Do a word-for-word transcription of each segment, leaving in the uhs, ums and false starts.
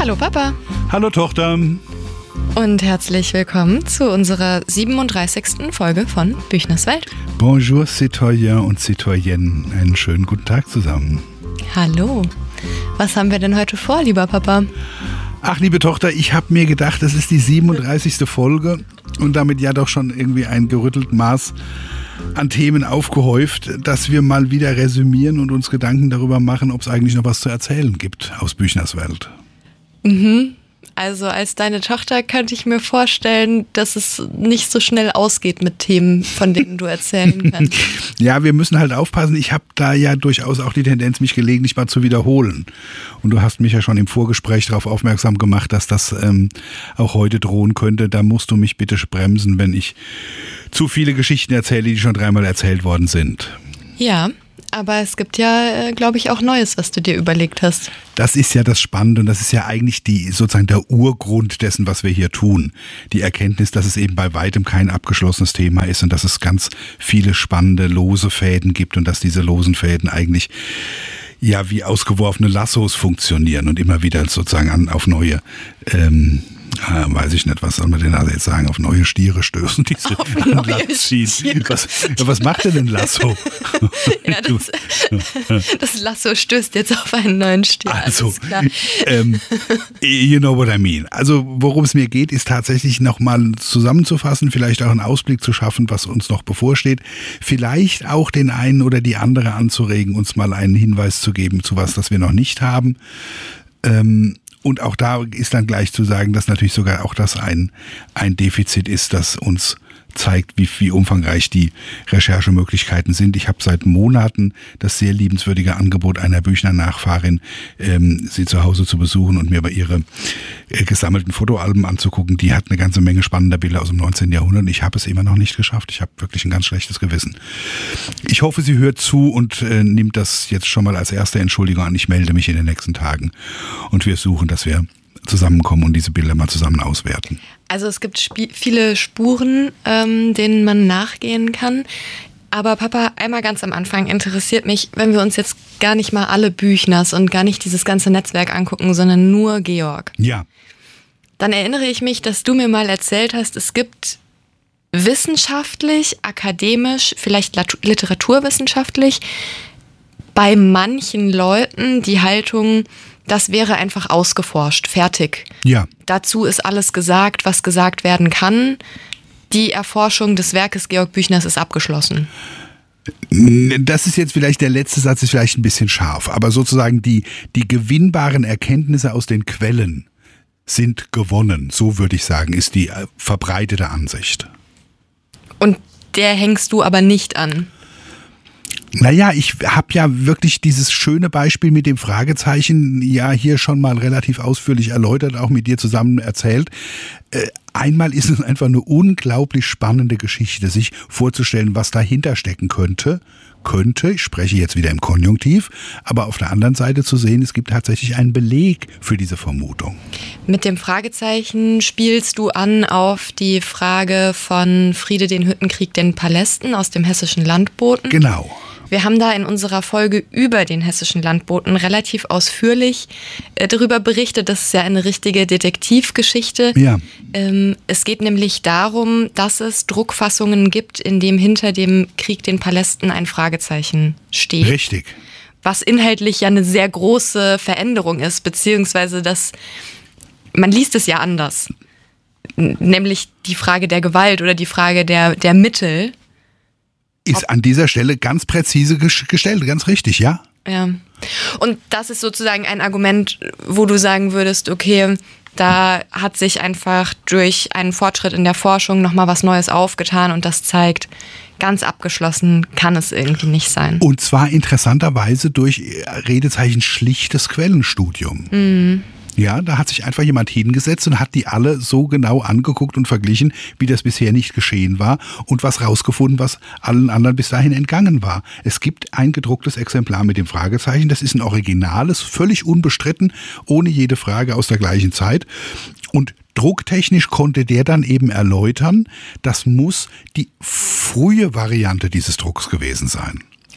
Hallo Papa. Hallo Tochter. Und herzlich willkommen zu unserer siebenunddreißigsten Folge von Büchners Welt. Bonjour Citoyen und Citoyenne. Einen schönen guten Tag zusammen. Hallo. Was haben wir denn heute vor, lieber Papa? Ach, liebe Tochter, ich habe mir gedacht, das ist die siebenunddreißigste Folge und damit ja doch schon irgendwie ein gerüttelt Maß an Themen aufgehäuft, dass wir mal wieder resümieren und uns Gedanken darüber machen, ob es eigentlich noch was zu erzählen gibt aus Büchners Welt. Mhm. Also als deine Tochter könnte ich mir vorstellen, dass es nicht so schnell ausgeht mit Themen, von denen du erzählen kannst. Ja, wir müssen halt aufpassen. Ich habe da ja durchaus auch die Tendenz, mich gelegentlich mal zu wiederholen. Und du hast mich ja schon im Vorgespräch darauf aufmerksam gemacht, dass das ähm, auch heute drohen könnte. Da musst du mich bitte bremsen, wenn ich zu viele Geschichten erzähle, die schon dreimal erzählt worden sind. Ja. Aber es gibt ja, glaube ich, auch Neues, was du dir überlegt hast. Das ist ja das Spannende und das ist ja eigentlich die, sozusagen der Urgrund dessen, was wir hier tun. Die Erkenntnis, dass es eben bei weitem kein abgeschlossenes Thema ist und dass es ganz viele spannende lose Fäden gibt und dass diese losen Fäden eigentlich ja wie ausgeworfene Lassos funktionieren und immer wieder sozusagen an, auf neue ähm, Ah, weiß ich nicht, was soll man denn also jetzt sagen, auf neue Stiere stößen, die sie an Land ziehen. Was, was macht denn ein Lasso? Ja, das, das Lasso stößt jetzt auf einen neuen Stier. Also, ähm, you know what I mean. Also, worum es mir geht, ist tatsächlich nochmal zusammenzufassen, vielleicht auch einen Ausblick zu schaffen, was uns noch bevorsteht. Vielleicht auch den einen oder die andere anzuregen, uns mal einen Hinweis zu geben zu was, das wir noch nicht haben. Ähm, Und auch da ist dann gleich zu sagen, dass natürlich sogar auch das ein, ein Defizit ist, das uns zeigt, wie, wie umfangreich die Recherchemöglichkeiten sind. Ich habe seit Monaten das sehr liebenswürdige Angebot einer Büchner-Nachfahrin, ähm, sie zu Hause zu besuchen und mir bei ihre äh, gesammelten Fotoalben anzugucken. Die hat eine ganze Menge spannender Bilder aus dem neunzehnten Jahrhundert und ich habe es immer noch nicht geschafft. Ich habe wirklich ein ganz schlechtes Gewissen. Ich hoffe, sie hört zu und äh, nimmt das jetzt schon mal als erste Entschuldigung an. Ich melde mich in den nächsten Tagen und wir suchen, dass wir zusammenkommen und diese Bilder mal zusammen auswerten. Also es gibt sp- viele Spuren, ähm, denen man nachgehen kann. Aber Papa, einmal ganz am Anfang interessiert mich, wenn wir uns jetzt gar nicht mal alle Büchners und gar nicht dieses ganze Netzwerk angucken, sondern nur Georg. Ja. Dann erinnere ich mich, dass du mir mal erzählt hast, es gibt wissenschaftlich, akademisch, vielleicht literaturwissenschaftlich bei manchen Leuten die Haltung, das wäre einfach ausgeforscht, fertig. Ja. Dazu ist alles gesagt, was gesagt werden kann. Die Erforschung des Werkes Georg Büchners ist abgeschlossen. Das ist jetzt vielleicht, der letzte Satz ist vielleicht ein bisschen scharf, aber sozusagen die, die gewinnbaren Erkenntnisse aus den Quellen sind gewonnen, so würde ich sagen, ist die verbreitete Ansicht. Und der hängst du aber nicht an? Naja, ich habe ja wirklich dieses schöne Beispiel mit dem Fragezeichen ja hier schon mal relativ ausführlich erläutert, auch mit dir zusammen erzählt. Äh, einmal ist es einfach eine unglaublich spannende Geschichte, sich vorzustellen, was dahinter stecken könnte. Könnte, ich spreche jetzt wieder im Konjunktiv, aber auf der anderen Seite zu sehen, es gibt tatsächlich einen Beleg für diese Vermutung. Mit dem Fragezeichen spielst du an auf die Frage von Friede den Hüttenkrieg den Palästen aus dem Hessischen Landboten. Genau. Wir haben da in unserer Folge über den Hessischen Landboten relativ ausführlich äh, darüber berichtet. Das ist ja eine richtige Detektivgeschichte. Ja. Ähm, es geht nämlich darum, dass es Druckfassungen gibt, in dem hinter dem Krieg den Palästen ein Fragezeichen steht. Richtig. Was inhaltlich ja eine sehr große Veränderung ist, beziehungsweise dass man liest es ja anders. N- nämlich die Frage der Gewalt oder die Frage der, der Mittel. Ist an dieser Stelle ganz präzise gestellt, ganz richtig, ja? Ja. Und das ist sozusagen ein Argument, wo du sagen würdest, okay, da hat sich einfach durch einen Fortschritt in der Forschung nochmal was Neues aufgetan und das zeigt, ganz abgeschlossen kann es irgendwie nicht sein. Und zwar interessanterweise durch Redezeichen schlichtes Quellenstudium. Mhm. Ja, da hat sich einfach jemand hingesetzt und hat die alle so genau angeguckt und verglichen, wie das bisher nicht geschehen war und was rausgefunden, was allen anderen bis dahin entgangen war. Es gibt ein gedrucktes Exemplar mit dem Fragezeichen, das ist ein originales, völlig unbestritten, ohne jede Frage aus der gleichen Zeit. Und drucktechnisch konnte der dann eben erläutern, das muss die frühe Variante dieses Drucks gewesen sein.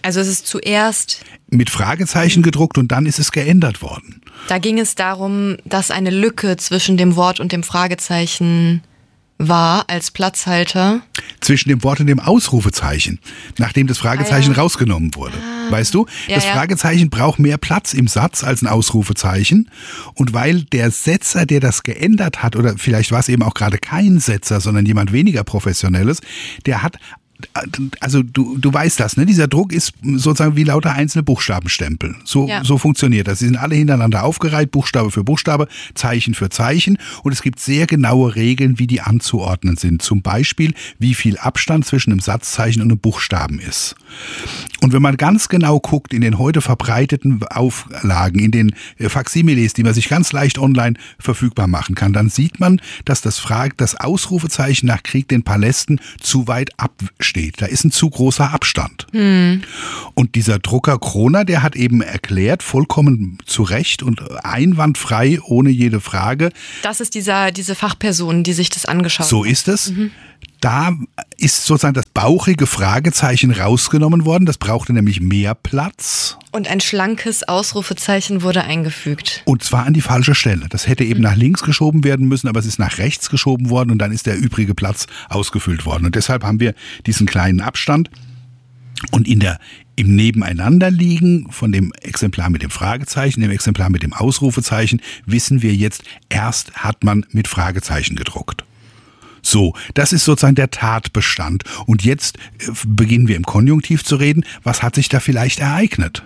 Also es ist zuerst mit Fragezeichen gedruckt und dann ist es geändert worden. Da ging es darum, dass eine Lücke zwischen dem Wort und dem Fragezeichen war als Platzhalter. Zwischen dem Wort und dem Ausrufezeichen, nachdem das Fragezeichen ah, ja. rausgenommen wurde. Ah. Weißt du, ja, das ja. Fragezeichen braucht mehr Platz im Satz als ein Ausrufezeichen. Und weil der Setzer, der das geändert hat, oder vielleicht war es eben auch gerade kein Setzer, sondern jemand weniger Professionelles, der hat also du, du weißt das, ne? Dieser Druck ist sozusagen wie lauter einzelne Buchstabenstempel. So, ja. so funktioniert das. Sie sind alle hintereinander aufgereiht, Buchstabe für Buchstabe, Zeichen für Zeichen. Und es gibt sehr genaue Regeln, wie die anzuordnen sind. Zum Beispiel, wie viel Abstand zwischen einem Satzzeichen und einem Buchstaben ist. Und wenn man ganz genau guckt in den heute verbreiteten Auflagen, in den Faksimiles, die man sich ganz leicht online verfügbar machen kann, dann sieht man, dass das, Frage, das Ausrufezeichen nach Krieg den Palästen zu weit absteht. Da ist ein zu großer Abstand. Hm. Und dieser Drucker Kroner, der hat eben erklärt, vollkommen zu Recht und einwandfrei, ohne jede Frage. Das ist dieser, diese Fachperson, die sich das angeschaut hat. So ist es. Mhm. Da ist sozusagen das bauchige Fragezeichen rausgenommen worden. Das brauchte nämlich mehr Platz. Und ein schlankes Ausrufezeichen wurde eingefügt. Und zwar an die falsche Stelle. Das hätte eben mhm. nach links geschoben werden müssen, aber es ist nach rechts geschoben worden und dann ist der übrige Platz ausgefüllt worden. Und deshalb haben wir diesen kleinen Abstand. Und in der, im Nebeneinanderliegen von dem Exemplar mit dem Fragezeichen, dem Exemplar mit dem Ausrufezeichen, wissen wir jetzt, erst hat man mit Fragezeichen gedruckt. So, das ist sozusagen der Tatbestand. Und jetzt beginnen wir im Konjunktiv zu reden. Was hat sich da vielleicht ereignet?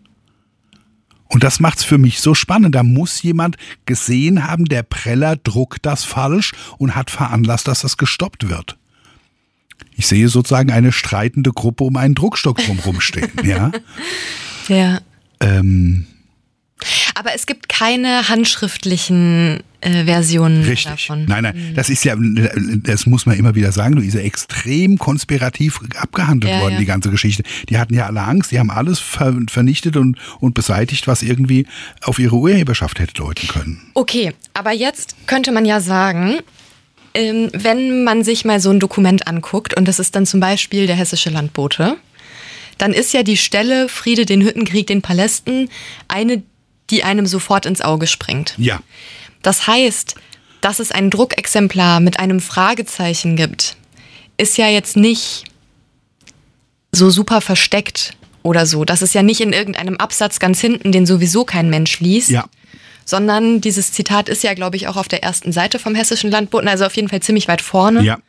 Und das macht's für mich so spannend. Da muss jemand gesehen haben, der Preller druckt das falsch und hat veranlasst, dass das gestoppt wird. Ich sehe sozusagen eine streitende Gruppe um einen Druckstock drumherum stehen. Ja. Ja. Ähm. Aber es gibt keine handschriftlichen äh, Versionen Richtig. davon. Nein, nein, das ist ja, das muss man immer wieder sagen, du ist ja extrem konspirativ abgehandelt ja, worden, ja. die ganze Geschichte. Die hatten ja alle Angst, die haben alles ver- vernichtet und, und beseitigt, was irgendwie auf ihre Urheberschaft hätte deuten können. Okay, aber jetzt könnte man ja sagen, ähm, wenn man sich mal so ein Dokument anguckt und das ist dann zum Beispiel der Hessische Landbote, dann ist ja die Stelle Friede den Hüttenkrieg den Palästen eine, die einem sofort ins Auge springt. Ja. Das heißt, dass es ein Druckexemplar mit einem Fragezeichen gibt, ist ja jetzt nicht so super versteckt oder so. Das ist ja nicht in irgendeinem Absatz ganz hinten, den sowieso kein Mensch liest. Ja. Sondern dieses Zitat ist ja, glaube ich, auch auf der ersten Seite vom Hessischen Landboten, also auf jeden Fall ziemlich weit vorne. Ja.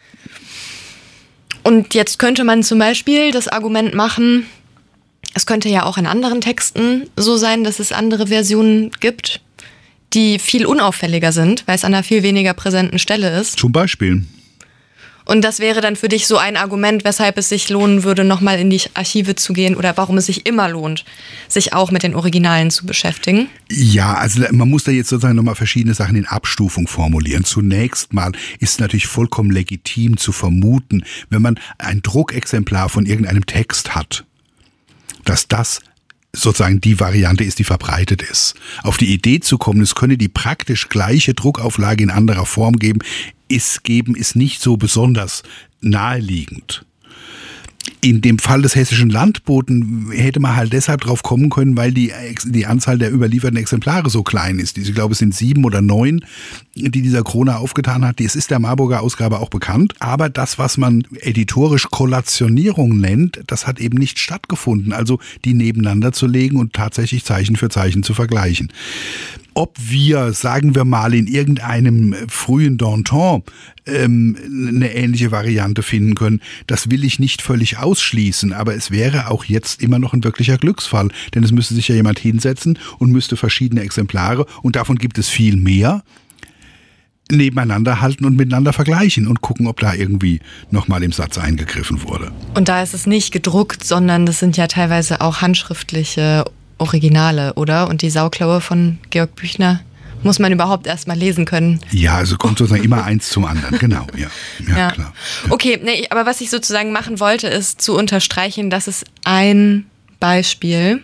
Und jetzt könnte man zum Beispiel das Argument machen, es könnte ja auch in anderen Texten so sein, dass es andere Versionen gibt, die viel unauffälliger sind, weil es an einer viel weniger präsenten Stelle ist. Zum Beispiel. Und das wäre dann für dich so ein Argument, weshalb es sich lohnen würde, nochmal in die Archive zu gehen oder warum es sich immer lohnt, sich auch mit den Originalen zu beschäftigen? Ja, also man muss da jetzt sozusagen nochmal verschiedene Sachen in Abstufung formulieren. Zunächst mal ist natürlich vollkommen legitim zu vermuten, wenn man ein Druckexemplar von irgendeinem Text hat, dass das sozusagen die Variante ist, die verbreitet ist. Auf die Idee zu kommen, es könne die praktisch gleiche Druckauflage in anderer Form geben, ist geben, ist nicht so besonders naheliegend. In dem Fall des Hessischen Landboten hätte man halt deshalb drauf kommen können, weil die, die Anzahl der überlieferten Exemplare so klein ist. Ich glaube, es sind sieben oder neun, die dieser Kroner aufgetan hat. Das ist der Marburger Ausgabe auch bekannt. Aber das, was man editorisch Kollationierung nennt, das hat eben nicht stattgefunden. Also die nebeneinander zu legen und tatsächlich Zeichen für Zeichen zu vergleichen. Ob wir, sagen wir mal, in irgendeinem frühen Danton ähm, eine ähnliche Variante finden können, das will ich nicht völlig ausschließen, aber es wäre auch jetzt immer noch ein wirklicher Glücksfall, denn es müsste sich ja jemand hinsetzen und müsste verschiedene Exemplare, und davon gibt es viel mehr, nebeneinander halten und miteinander vergleichen und gucken, ob da irgendwie nochmal im Satz eingegriffen wurde. Und da ist es nicht gedruckt, sondern das sind ja teilweise auch handschriftliche Originale, oder? Und die Sauklaue von Georg Büchner muss man überhaupt erst mal lesen können. Ja, also kommt sozusagen immer eins zum anderen, genau, ja. Ja, ja. Klar. Okay, nee, aber was ich sozusagen machen wollte, ist zu unterstreichen, dass es ein Beispiel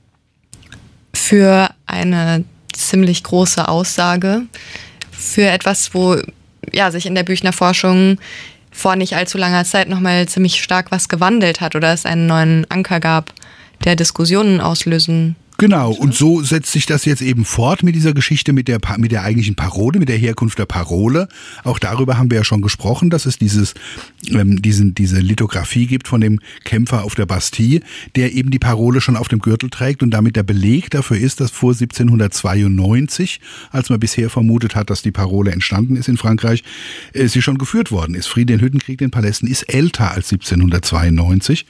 für eine ziemlich große Aussage, für etwas, wo ja, sich in der Büchner-Forschung vor nicht allzu langer Zeit nochmal ziemlich stark was gewandelt hat oder es einen neuen Anker gab, der Diskussionen auslösen. Genau, und so setzt sich das jetzt eben fort mit dieser Geschichte, mit der, mit der eigentlichen Parole, mit der Herkunft der Parole. Auch darüber haben wir ja schon gesprochen, dass es dieses, ähm, diesen, diese Lithografie gibt von dem Kämpfer auf der Bastille, der eben die Parole schon auf dem Gürtel trägt und damit der Beleg dafür ist, dass vor siebzehnhundertzweiundneunzig, als man bisher vermutet hat, dass die Parole entstanden ist in Frankreich, äh, sie schon geführt worden ist. Frieden, den Hüttenkrieg, den Palästen ist älter als siebzehnhundertzweiundneunzig.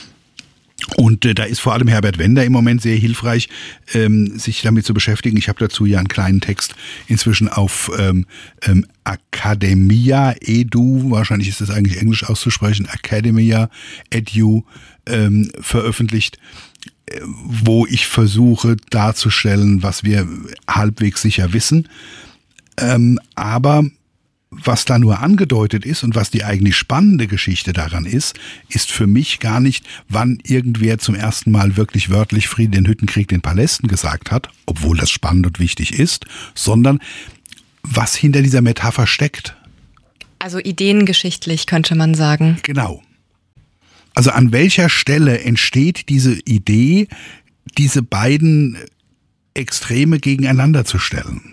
Und äh, da ist vor allem Herbert Wender im Moment sehr hilfreich, ähm, sich damit zu beschäftigen. Ich habe dazu ja einen kleinen Text inzwischen auf ähm, ähm, Academia Edu, wahrscheinlich ist das eigentlich Englisch auszusprechen, Academia Edu ähm, veröffentlicht, äh, wo ich versuche darzustellen, was wir halbwegs sicher wissen. Ähm, aber was da nur angedeutet ist und was die eigentlich spannende Geschichte daran ist, ist für mich gar nicht, wann irgendwer zum ersten Mal wirklich wörtlich Frieden, den Hüttenkrieg, den Palästen gesagt hat, obwohl das spannend und wichtig ist, sondern was hinter dieser Metapher steckt. Also ideengeschichtlich könnte man sagen. Genau. Also an welcher Stelle entsteht diese Idee, diese beiden Extreme gegeneinander zu stellen?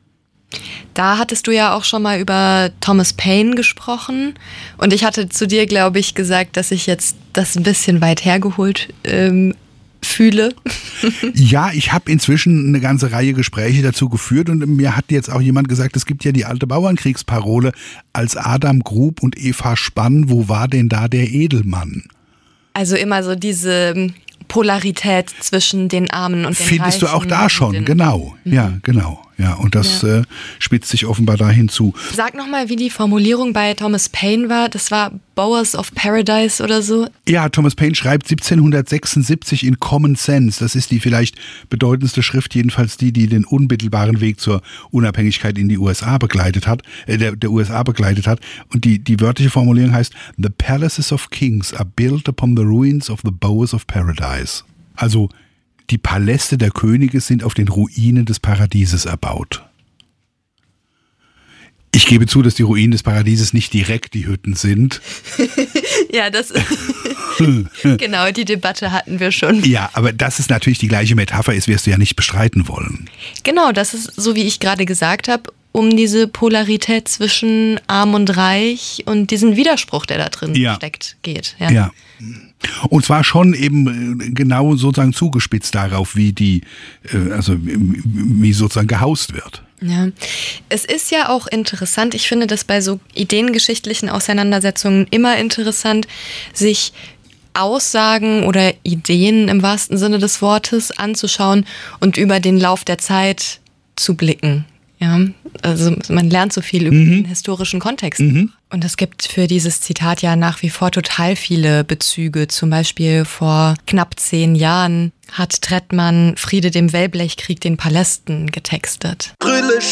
Da hattest du ja auch schon mal über Thomas Paine gesprochen und ich hatte zu dir, glaube ich, gesagt, dass ich jetzt das ein bisschen weit hergeholt ähm, fühle. Ja, ich habe inzwischen eine ganze Reihe Gespräche dazu geführt und mir hat jetzt auch jemand gesagt, es gibt ja die alte Bauernkriegsparole, als Adam grub und Eva spann, wo war denn da der Edelmann? Also immer so diese Polarität zwischen den Armen und den Reichen. Findest du auch da schon, genau, mhm. ja, genau. Ja, und das ja. äh, spitzt sich offenbar dahin zu. Sag nochmal, wie die Formulierung bei Thomas Paine war. Das war Bowers of Paradise oder so? Ja, Thomas Paine schreibt siebzehnhundertsechsundsiebzig in Common Sense. Das ist die vielleicht bedeutendste Schrift, jedenfalls die, die den unmittelbaren Weg zur Unabhängigkeit in die U S A begleitet hat, äh, der, der U S A begleitet hat. Und die, die wörtliche Formulierung heißt: The palaces of kings are built upon the ruins of the Bowers of Paradise. Also die Paläste der Könige sind auf den Ruinen des Paradieses erbaut. Ich gebe zu, dass die Ruinen des Paradieses nicht direkt die Hütten sind. Ja, das genau, die Debatte hatten wir schon. Ja, aber dass es natürlich die gleiche Metapher ist, wirst du ja nicht bestreiten wollen. Genau, das ist, so wie ich gerade gesagt habe, um diese Polarität zwischen Arm und Reich und diesen Widerspruch, der da drin ja. steckt, geht. Ja. ja. Und zwar schon eben genau sozusagen zugespitzt darauf, wie die, also wie sozusagen gehaust wird. Ja, es ist ja auch interessant, ich finde das bei so ideengeschichtlichen Auseinandersetzungen immer interessant, sich Aussagen oder Ideen im wahrsten Sinne des Wortes anzuschauen und über den Lauf der Zeit zu blicken. Ja, also man lernt so viel über mhm. den historischen Kontext. Mhm. Und es gibt für dieses Zitat ja nach wie vor total viele Bezüge. Zum Beispiel vor knapp zehn Jahren hat Trettmann Friede dem Wellblechkrieg den Palästen getextet. Brille